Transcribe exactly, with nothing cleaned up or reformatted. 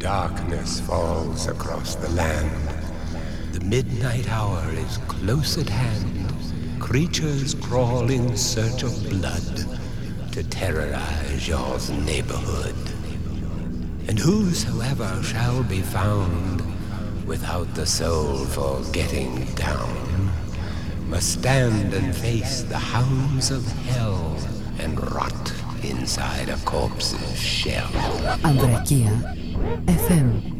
Darkness falls across the land. The midnight hour is close at hand. Creatures crawl in search of blood to terrorize your neighborhood. And whosoever shall be found without the soul for getting down must stand and face the hounds of hell and rot inside a corpse's shell. Andrea Chia F M